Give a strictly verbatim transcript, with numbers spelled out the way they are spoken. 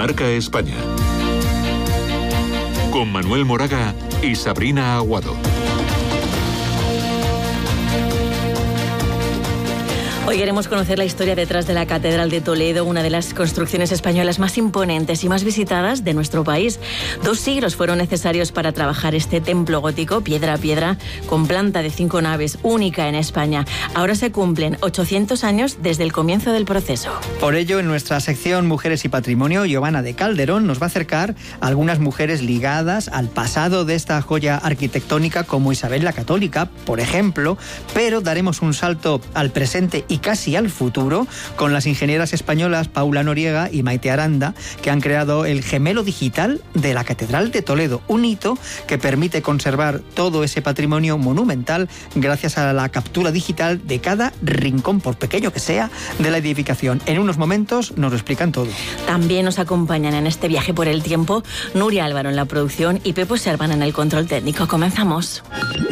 Marca España. Con Manuel Moraga y Sabrina Aguado. Hoy queremos conocer la historia detrás de la Catedral de Toledo, una de las construcciones españolas más imponentes y más visitadas de nuestro país. Dos siglos fueron necesarios para trabajar este templo gótico, piedra a piedra, con planta de cinco naves, única en España. Ahora se cumplen ochocientos años desde el comienzo del proceso. Por ello, en nuestra sección Mujeres y Patrimonio, Giovanna de Calderón nos va a acercar a algunas mujeres ligadas al pasado de esta joya arquitectónica, como Isabel la Católica, por ejemplo, pero daremos un salto al presente y casi al futuro con las ingenieras españolas Paula Noriega y Maite Aranda, que han creado el gemelo digital de la Catedral de Toledo, un hito que permite conservar todo ese patrimonio monumental gracias a la captura digital de cada rincón, por pequeño que sea, de la edificación. En unos momentos nos lo explican todo. También nos acompañan en este viaje por el tiempo Nuria Álvaro en la producción y Pepo Servan en el control técnico. Comenzamos.